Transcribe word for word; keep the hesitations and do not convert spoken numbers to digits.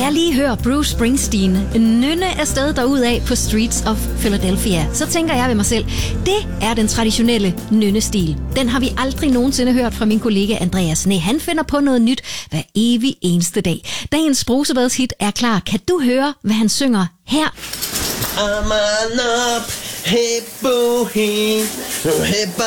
jeg lige hører Bruce Springsteen nynne afsted derudad på Streets of Philadelphia, så tænker jeg ved mig selv, det er den traditionelle nynnestil. Den har vi aldrig nogensinde hørt fra min kollega Andreas. Nej, han finder på noget nyt hver evig eneste dag. Dagens brusebadshit er klar. Kan du høre, hvad han synger her? I'm on up, hey boo, hey, hey